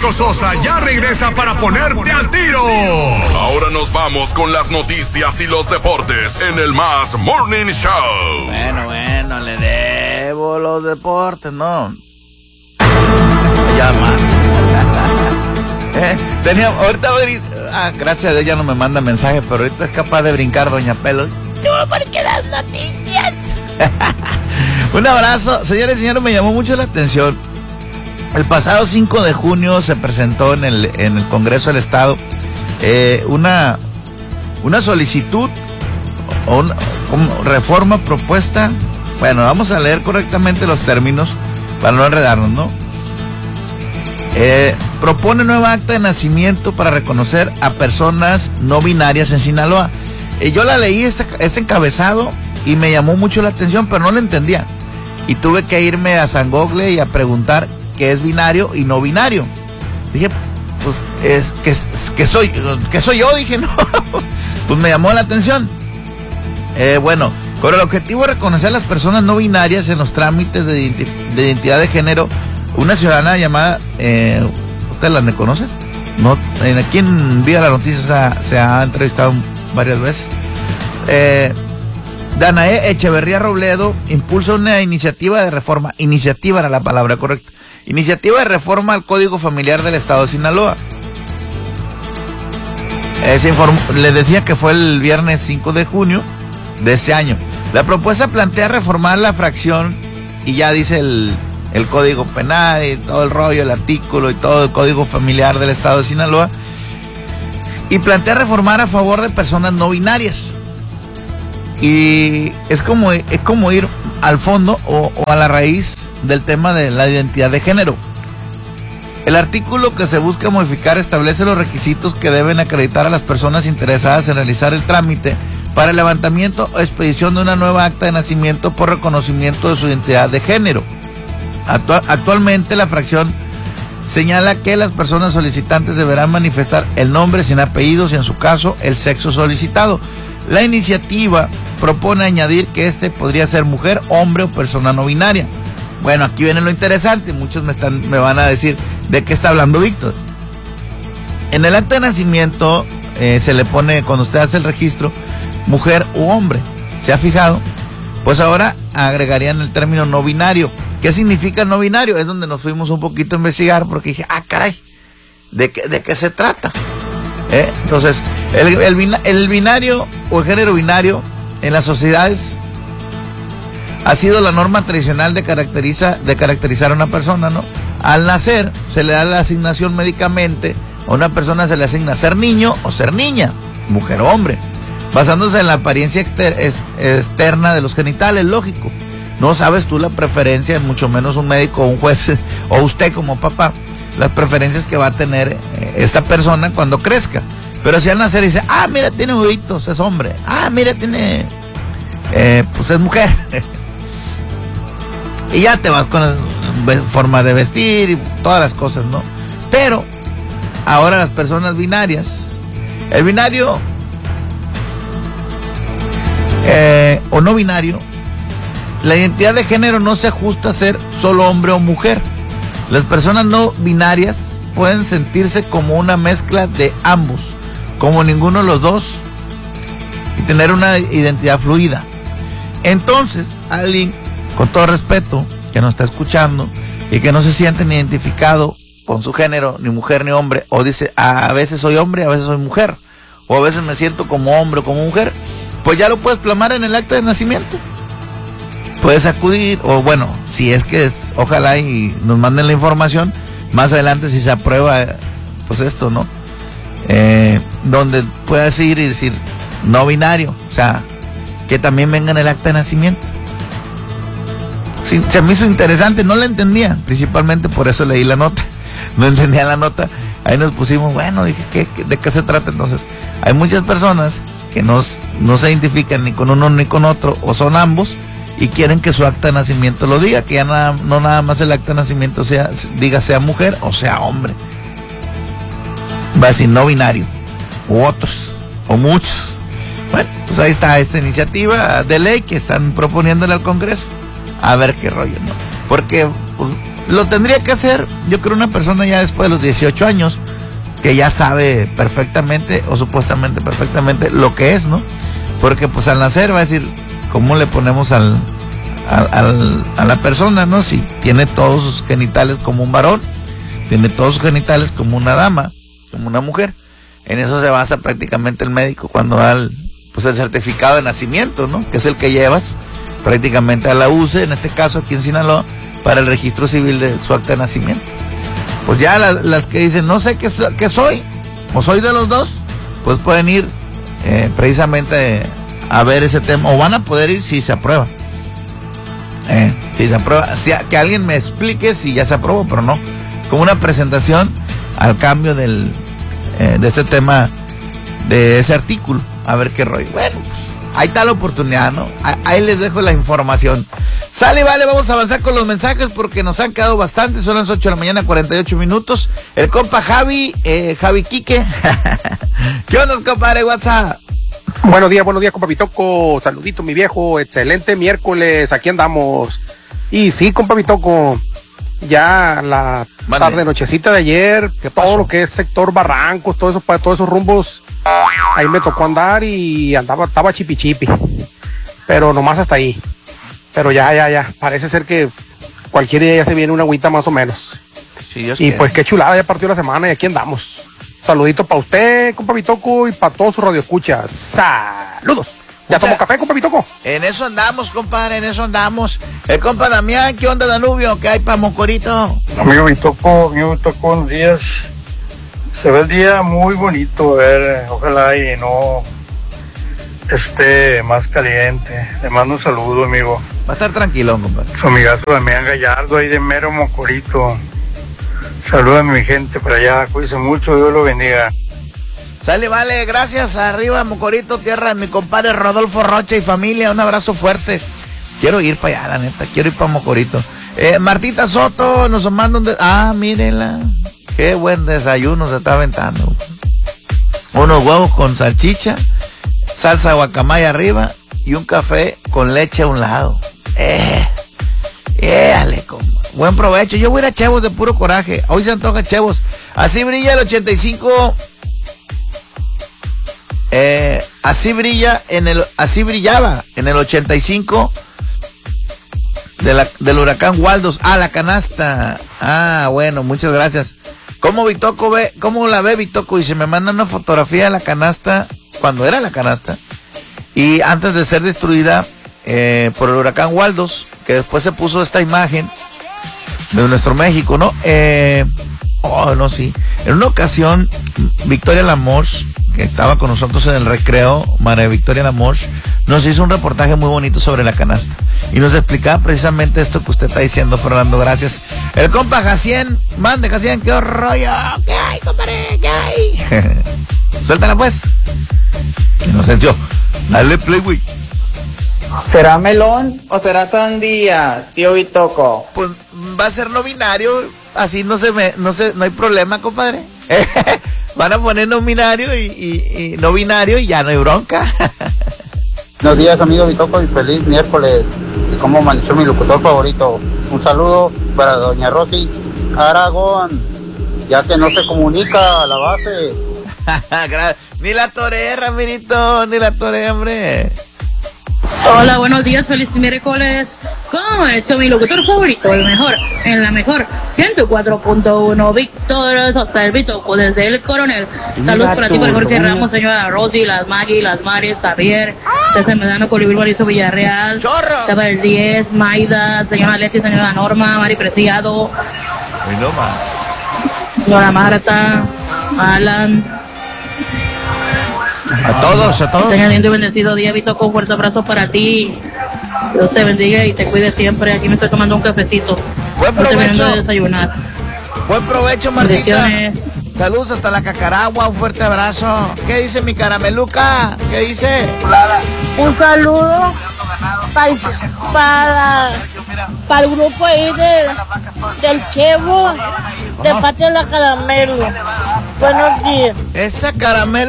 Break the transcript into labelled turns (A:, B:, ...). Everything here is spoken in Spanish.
A: Roberto Sosa ya regresa para ponerte al tiro.
B: Ahora nos vamos con las noticias y los deportes en el Más Morning Show.
C: Bueno, le debo los deportes, ¿no? Ya más. Ahorita gracias a Dios ya no me manda mensaje, pero ahorita es capaz de brincar Doña Pelos. ¿Tú por qué das noticias? Un abrazo, señores y señores, me llamó mucho la atención. El pasado 5 de junio se presentó en el Congreso del Estado una solicitud o una reforma propuesta. Bueno, vamos a leer correctamente los términos para no enredarnos, ¿no? Propone nueva acta de nacimiento para reconocer a personas no binarias en Sinaloa. Yo la leí, este encabezado, y me llamó mucho la atención, pero no lo entendía. Y tuve que irme a San Google y a preguntar qué es binario y no binario. Dije, pues, que soy yo, dije, no. Pues me llamó la atención. Bueno, con el objetivo de reconocer a las personas no binarias en los trámites de identidad de género, una ciudadana llamada, ¿usted la conoce? No, aquí en Vía la Noticia se ha entrevistado varias veces. Danae Echeverría Robledo impulsa una iniciativa de reforma. Iniciativa era la palabra correcta. Iniciativa de reforma al Código Familiar del Estado de Sinaloa. Le decía que fue el viernes 5 de junio de ese año. La propuesta plantea reformar la fracción, y ya dice el Código Penal y todo el rollo, el artículo y todo el Código Familiar del Estado de Sinaloa, y plantea reformar a favor de personas no binarias. Y es como ir al fondo o a la raíz del tema de la identidad de género. El artículo que se busca modificar establece los requisitos que deben acreditar a las personas interesadas en realizar el trámite para el levantamiento o expedición de una nueva acta de nacimiento por reconocimiento de su identidad de género. Actualmente la fracción señala que las personas solicitantes deberán manifestar el nombre sin apellidos y, en su caso, el sexo solicitado. La iniciativa propone añadir que podría ser mujer, hombre o persona no binaria. Bueno, aquí viene lo interesante. Muchos me van a decir, ¿de qué está hablando Víctor? En el acta de nacimiento se le pone, cuando usted hace el registro, mujer u hombre. ¿Se ha fijado? Pues ahora agregarían el término no binario. ¿Qué significa no binario? Es donde nos fuimos un poquito a investigar, porque dije, caray, ¿de qué se trata? Entonces, el binario o el género binario en las sociedades ha sido la norma tradicional de caracterizar a una persona, ¿no? Al nacer se le da la asignación médicamente, a una persona se le asigna ser niño o ser niña, mujer o hombre, basándose en la apariencia externa de los genitales, lógico. No sabes tú la preferencia, mucho menos un médico o un juez, o usted como papá, las preferencias que va a tener esta persona cuando crezca. Pero si al nacer dice, mira, tiene huevitos, es hombre. Mira, tiene, pues es mujer. Y ya te vas con la forma de vestir y todas las cosas, ¿no? Pero ahora las personas binarias, el binario o no binario, la identidad de género no se ajusta a ser solo hombre o mujer. Las personas no binarias pueden sentirse como una mezcla de ambos, como ninguno de los dos, y tener una identidad fluida. Entonces, alguien, con todo respeto, que nos está escuchando y que no se siente ni identificado con su género, ni mujer ni hombre, o dice, a veces soy hombre, a veces soy mujer, o a veces me siento como hombre o como mujer, pues ya lo puedes plasmar en el acta de nacimiento. Puedes acudir, o bueno, si es que ojalá y nos manden la información más adelante si se aprueba, pues esto, ¿no? Donde puedas ir y decir no binario, o sea, que también venga en el acta de nacimiento. Sí, se me hizo interesante, no la entendía, principalmente por eso leí la nota, no entendía la nota, ahí nos pusimos, bueno, dije, ¿de qué se trata? Entonces, hay muchas personas que no se identifican ni con uno ni con otro, o son ambos, y quieren que su acta de nacimiento lo diga, que ya no nada más el acta de nacimiento diga sea mujer o sea hombre. Va a decir no binario, u otros, o muchos. Bueno, pues ahí está esta iniciativa de ley que están proponiéndole al Congreso. A ver qué rollo, ¿no? Porque pues, lo tendría que hacer, yo creo, una persona ya después de los 18 años, que ya sabe perfectamente, o supuestamente perfectamente, lo que es, ¿no? Porque pues al nacer va a decir, ¿cómo le ponemos a la persona, ¿no? Si tiene todos sus genitales como un varón, tiene todos sus genitales como una dama, como una mujer. En eso se basa prácticamente el médico cuando da el certificado de nacimiento, ¿no? Que es el que llevas prácticamente a la UCE, en este caso aquí en Sinaloa, para el registro civil de su acta de nacimiento. Pues ya las que dicen, no sé qué soy, o soy de los dos, pues pueden ir precisamente a ver ese tema, o van a poder ir si se aprueba. Si se aprueba, que alguien me explique si ya se aprobó, pero no, como una presentación al cambio de ese tema, de ese artículo, a ver qué rollo. Bueno, pues, ahí está la oportunidad, ¿no? Ahí les dejo la información. Sale, vale, vamos a avanzar con los mensajes porque nos han quedado bastantes. Son las 8 de la mañana, 48 minutos. El compa Javi Quique. ¿Qué onda, compadre? WhatsApp.
D: Buenos días, compa Bitoco. Saludito, mi viejo. Excelente miércoles. Aquí andamos. Y sí, compa Bitoco, ya la tarde, nochecita de ayer, todo lo que es sector Barrancos, todo eso, para todos esos rumbos, ahí me tocó andar y estaba chipi. Pero nomás hasta ahí. Pero ya, parece ser que cualquier día ya se viene una agüita más o menos.
C: Sí, Dios
D: y quiere. Pues qué chulada, ya partió la semana y aquí andamos. Saludito para usted, compa Bitoco, y para todos sus radioescuchas. ¡Saludos! ¿Ya tomó café, compa Bitoco?
C: En eso andamos, compadre, en eso andamos. El compa Damián, ¿qué onda, Danubio? ¿Qué hay para Mocorito?
E: Amigo Bitoco, buenos días. Se ve el día muy bonito, ojalá y no esté más caliente. Le mando un saludo, amigo.
C: Va a estar tranquilo, compadre.
E: Su amigazo Damián Gallardo, ahí de mero Mocorito. Saludos a mi gente por allá, cuídense mucho, Dios lo bendiga.
C: Sale, vale, gracias. Arriba, Mocorito, tierra de mi compadre Rodolfo Rocha y familia. Un abrazo fuerte. Quiero ir para allá, la neta, quiero ir para Mocorito. Martita Soto nos manda mírenla. Qué buen desayuno se está aventando. Unos huevos con salchicha, salsa de guacamaya arriba y un café con leche a un lado. Buen provecho. Yo voy a ir a Chevos de puro coraje. Hoy se antoja Chevos. Así brilla el 85. Así brillaba en el 85 del huracán Waldos. La canasta. Bueno, muchas gracias. ¿Cómo la ve Bitoco? Y se me manda una fotografía de la canasta cuando era la canasta y antes de ser destruida por el huracán Waldos, que después se puso esta imagen de nuestro México, ¿no? Sí. En una ocasión, Victoria Lamoche, que estaba con nosotros en el recreo, María Victoria Lamoche, nos hizo un reportaje muy bonito sobre la canasta y nos explicaba precisamente esto que usted está diciendo, Fernando. Gracias. El compa Jacien, mande Jacien, qué rollo, qué hay, compadre, qué hay. Suéltala pues. Inocencio, dale play, güey.
F: ¿Será melón o será sandía, tío Bitoco?
C: Pues va a ser no binario, así no hay problema, compadre. Van a poner no binario y no binario y ya no hay bronca.
G: Buenos días, amigo Bitoco, y feliz miércoles. ¿Y cómo amaneció mi locutor favorito? Un saludo para doña Rosy Aragón, ya que no se comunica a la base.
C: Ni la toré, Ramirito, ni la toré, hombre.
H: Hola, buenos días, feliz miércoles. ¿Cómo es mi locutor favorito? El mejor, en la mejor 104.1, Víctor Sosa, el Bitoco, desde el Coronel. Saludos para ti, por Jorge Ramos, señora Rosy, las Maggie, las Maris, Javier, desde Medano, Colibrí, Mauricio Villarreal, Chava del 10, Maida, señora Leti, señora Norma, Mari Preciado, señora Marta, Alan.
C: A todos.
H: Tenga lindo y bendecido día, Bitoco, un fuerte abrazo para ti. Dios te bendiga y te cuide siempre. Aquí me estoy tomando un cafecito.
C: Buen provecho.
H: Estoy veniendo a desayunar.
C: Buen provecho, Martita.
H: Bendiciones.
C: Saludos hasta la Cacaragua, un fuerte abrazo. ¿Qué dice mi carameluca? ¿Qué dice?
I: Un saludo para el grupo ahí del Chevo, de parte de la Caramelo. Buenos días.
C: Esa caramelo.